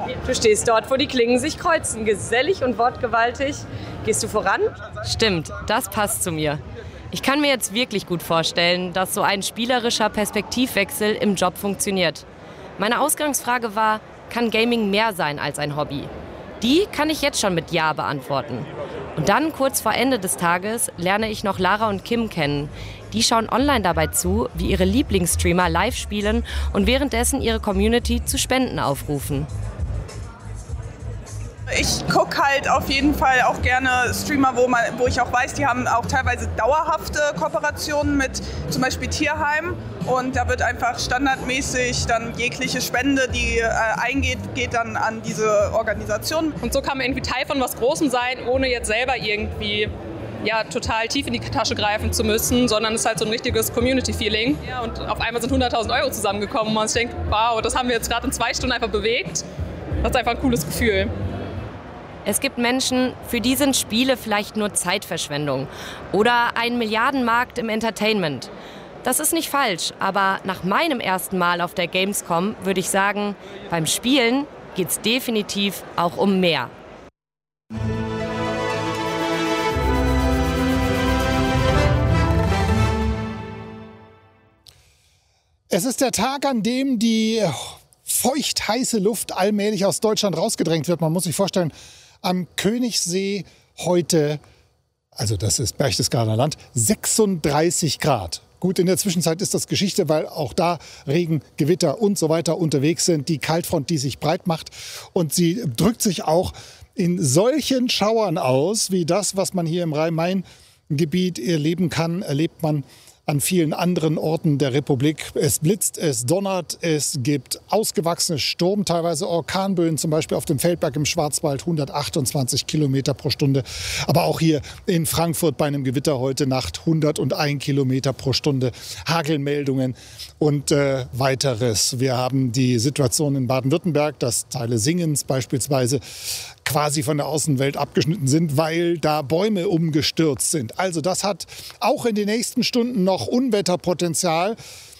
Du stehst dort, wo die Klingen sich kreuzen, gesellig und wortgewaltig. Gehst du voran? Stimmt, das passt zu mir. Ich kann mir jetzt wirklich gut vorstellen, dass so ein spielerischer Perspektivwechsel im Job funktioniert. Meine Ausgangsfrage war, kann Gaming mehr sein als ein Hobby? Die kann ich jetzt schon mit Ja beantworten. Und dann, kurz vor Ende des Tages, lerne ich noch Lara und Kim kennen. Die schauen online dabei zu, wie ihre Lieblingsstreamer live spielen und währenddessen ihre Community zu Spenden aufrufen. Ich gucke halt auf jeden Fall auch gerne Streamer, wo ich auch weiß, die haben auch teilweise dauerhafte Kooperationen mit zum Beispiel Tierheim. Und da wird einfach standardmäßig dann jegliche Spende, die eingeht, geht dann an diese Organisation. Und so kann man irgendwie Teil von was Großem sein, ohne jetzt selber irgendwie total tief in die Tasche greifen zu müssen, sondern es ist halt so ein richtiges Community-Feeling. Ja, und auf einmal sind 100.000 € zusammengekommen und man sich denkt, wow, das haben wir jetzt gerade in 2 Stunden einfach bewegt. Das ist einfach ein cooles Gefühl. Es gibt Menschen, für die sind Spiele vielleicht nur Zeitverschwendung oder ein Milliardenmarkt im Entertainment. Das ist nicht falsch, aber nach meinem ersten Mal auf der Gamescom würde ich sagen, beim Spielen geht es definitiv auch um mehr. Es ist der Tag, an dem die feucht-heiße Luft allmählich aus Deutschland rausgedrängt wird. Man muss sich vorstellen, am Königssee heute, also das ist Berchtesgadener Land, 36 Grad. Gut, in der Zwischenzeit ist das Geschichte, weil auch da Regen, Gewitter und so weiter unterwegs sind. Die Kaltfront, die sich breit macht. Und sie drückt sich auch in solchen Schauern aus, wie das, was man hier im Rhein-Main-Gebiet erleben kann, erlebt man an vielen anderen Orten der Republik. Es blitzt, es donnert, es gibt ausgewachsene Sturm, teilweise Orkanböen, zum Beispiel auf dem Feldberg im Schwarzwald, 128 Kilometer pro Stunde. Aber auch hier in Frankfurt bei einem Gewitter heute Nacht 101 Kilometer pro Stunde. Hagelmeldungen und weiteres. Wir haben die Situation in Baden-Württemberg, dass Teile Singens beispielsweise quasi von der Außenwelt abgeschnitten sind, weil da Bäume umgestürzt sind. Also das hat auch in den nächsten Stunden noch Unwetterpotenzial.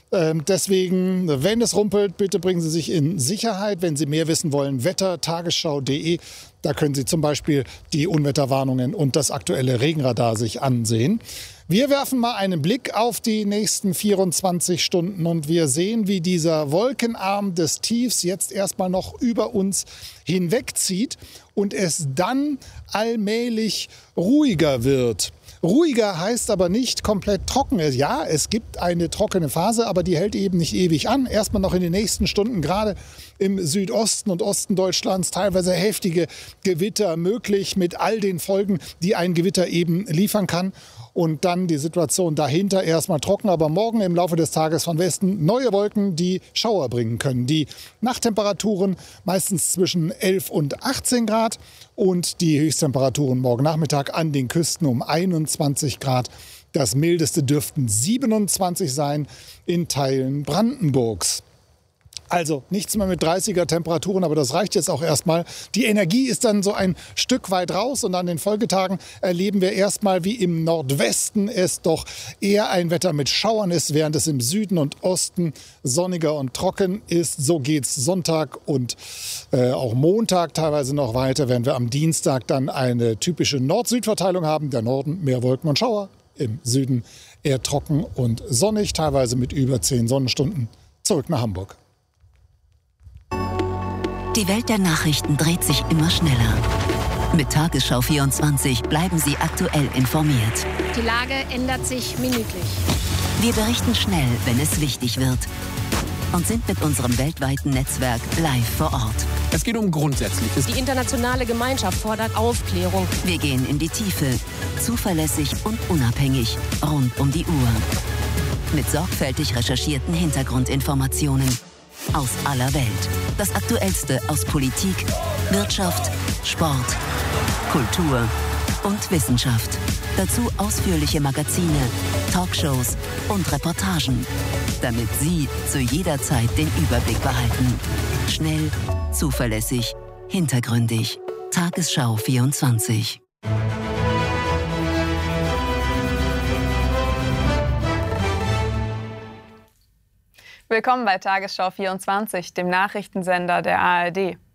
Deswegen, wenn es rumpelt, bitte bringen Sie sich in Sicherheit. Wenn Sie mehr wissen wollen, wettertagesschau.de. Da können Sie zum Beispiel die Unwetterwarnungen und das aktuelle Regenradar sich ansehen. Wir werfen mal einen Blick auf die nächsten 24 Stunden und wir sehen, wie dieser Wolkenarm des Tiefs jetzt erstmal noch über uns hinwegzieht und es dann allmählich ruhiger wird. Ruhiger heißt aber nicht komplett trocken. Ja, es gibt eine trockene Phase, aber die hält eben nicht ewig an. Erstmal noch in den nächsten Stunden, gerade im Südosten und Osten Deutschlands, teilweise heftige Gewitter möglich mit all den Folgen, die ein Gewitter eben liefern kann. Und dann die Situation dahinter erstmal trocken, aber morgen im Laufe des Tages von Westen neue Wolken, die Schauer bringen können. Die Nachttemperaturen meistens zwischen 11 und 18 Grad und die Höchsttemperaturen morgen Nachmittag an den Küsten um 21 Grad. Das mildeste dürften 27 sein in Teilen Brandenburgs. Also nichts mehr mit 30er Temperaturen, aber das reicht jetzt auch erstmal. Die Energie ist dann so ein Stück weit raus und an den Folgetagen erleben wir erstmal, wie im Nordwesten es doch eher ein Wetter mit Schauern ist, während es im Süden und Osten sonniger und trocken ist. So geht's Sonntag und auch Montag teilweise noch weiter, während wir am Dienstag dann eine typische Nord-Süd-Verteilung haben. Der Norden mehr Wolken und Schauer, im Süden eher trocken und sonnig, teilweise mit über 10 Sonnenstunden. Zurück nach Hamburg. Die Welt der Nachrichten dreht sich immer schneller. Mit Tagesschau 24 bleiben Sie aktuell informiert. Die Lage ändert sich minütlich. Wir berichten schnell, wenn es wichtig wird. Und sind mit unserem weltweiten Netzwerk live vor Ort. Es geht um Grundsätzliches. Die internationale Gemeinschaft fordert Aufklärung. Wir gehen in die Tiefe, zuverlässig und unabhängig, rund um die Uhr. Mit sorgfältig recherchierten Hintergrundinformationen aus aller Welt. Das Aktuellste aus Politik, Wirtschaft, Sport, Kultur und Wissenschaft. Dazu ausführliche Magazine, Talkshows und Reportagen, damit Sie zu jeder Zeit den Überblick behalten. Schnell, zuverlässig, hintergründig. Tagesschau 24. Willkommen bei Tagesschau 24, dem Nachrichtensender der ARD.